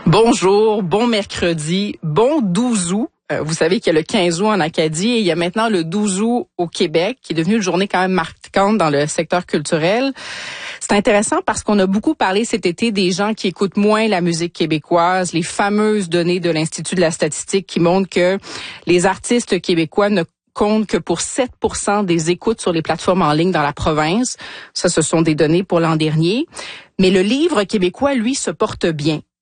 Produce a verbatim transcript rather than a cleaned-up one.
Bonjour, bon mercredi, bon douze août. Euh, vous savez qu'il y a le quinze août en Acadie et il y a maintenant le douze août au Québec, qui est devenu une journée quand même marquante dans le secteur culturel. C'est intéressant parce qu'on a beaucoup parlé cet été des gens qui écoutent moins la musique québécoise, les fameuses données de l'Institut de la statistique qui montrent que les artistes québécois ne compte que pour sept pour cent des écoutes sur les plateformes en ligne dans la province. Ça, ce sont des données pour l'an dernier. Mais le livre québécois, lui, se porte bien.